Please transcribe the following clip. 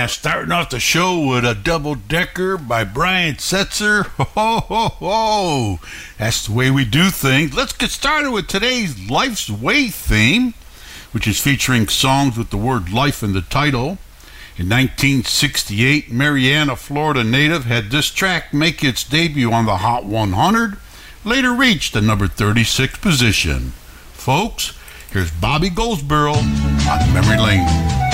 Starting off the show with a double-decker by Brian Setzer. Ho, ho, ho, ho. That's the way we do things. Let's get started with today's Life's Way theme, which is featuring songs with the word life in the title. In 1968, Marianna, Florida native had this track make its debut on the Hot 100, later reached the number 36 position. Folks, here's Bobby Goldsboro on Memory Lane.